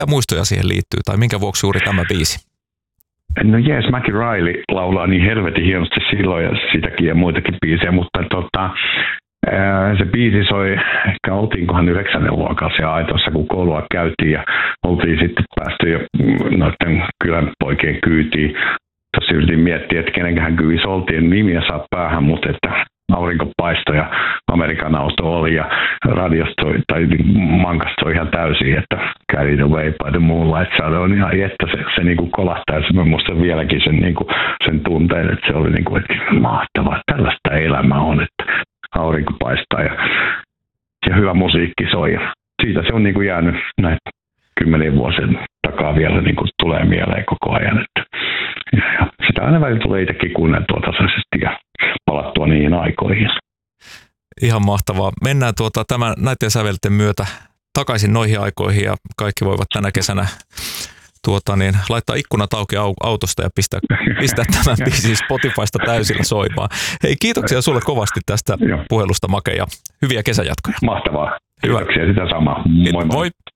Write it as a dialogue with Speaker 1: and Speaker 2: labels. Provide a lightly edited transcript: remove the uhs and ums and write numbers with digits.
Speaker 1: muistoja siihen liittyy, tai minkä vuoksi juuri tämä biisi?
Speaker 2: No jees, Mackie Riley laulaa niin helvetin hienosti silloin ja sitäkin ja muitakin biisejä, mutta se biisi soi, ehkä oltiinkohan 9. luokassa ja aitoissa, kun koulua käytiin ja oltiin sitten päästy jo noiden kylän poikien kyytiin. Tuossa yritin miettiä, että kenenkähän kyvissä oltiin, nimiä saa päähän, mutta että aurinko paistoi ja Amerikan auto oli ja radiosta tai mankasta ihan täysin, että carried away by the moonlight shadow, niin ai että se niinku kolahtaa ja mä muistan vieläkin sen, niinku, sen tunteen, että se oli niinku, että mahtavaa, tällaista elämää on, että aurinko paistaa ja hyvä musiikki soi. Siitä se on niinku jäänyt näitä 10 vuosien takaa vielä niinku tulee mieleen koko ajan. Ja sitä aina välillä tulee itsekin kuunneltua tasaisesti ja palattua niihin aikoihin.
Speaker 1: Ihan mahtavaa. Mennään näiden sävelten myötä takaisin noihin aikoihin ja kaikki voivat tänä kesänä laittaa ikkunat auki autosta ja pistää tämän biisin Spotifysta täysillä soimaan. Hei, kiitoksia sulle kovasti tästä puhelusta, Make, ja hyviä kesäjatkoja.
Speaker 2: Mahtavaa. Kiitoksia sitä samaa. Moi moi.